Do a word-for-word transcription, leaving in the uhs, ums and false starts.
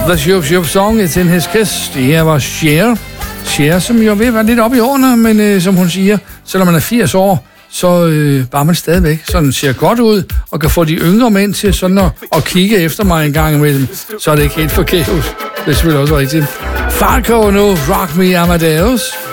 The Shub Shub Song, It's in His Kiss. Det her var Cher. Cher, som jo ved at være lidt oppe i årene, men øh, som hun siger, selvom man er firs år, så øh, var man stadigvæk sådan ser godt ud, og kan få de yngre mænd til sådan at, at kigge efter mig en gang imellem. Så er det ikke helt forkert. Det er selvfølgelig også rigtigt. Falco nu, Rock Me Amadeus.